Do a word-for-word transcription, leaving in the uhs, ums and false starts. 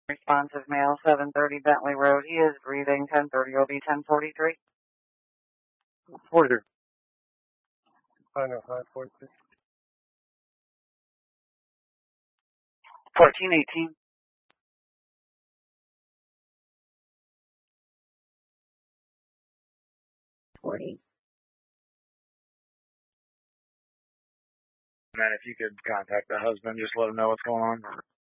Responsive male, seven thirty Bentley Road. He is breathing. ten thirty will be ten forty-three. forty-three. five oh five, forty-three. fourteen eighteen. forty. And then if you could contact the husband, just let him know what's going on.